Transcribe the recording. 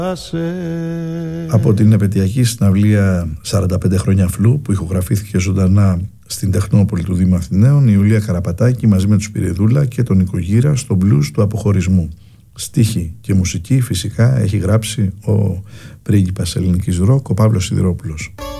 Από την επετειακή συναυλία 45 χρόνια φλου που ηχογραφήθηκε ζωντανά στην Τεχνόπολη του Δήμου Αθηναίων, η Ιουλία Καραπατάκη μαζί με τους Σπυριδούλα και τον Νίκο Γύρα στο μπλουζ του αποχωρισμού. Στίχη και μουσική φυσικά έχει γράψει ο πρίγκιπας ελληνικής ροκ, ο Παύλος Σιδηρόπουλος.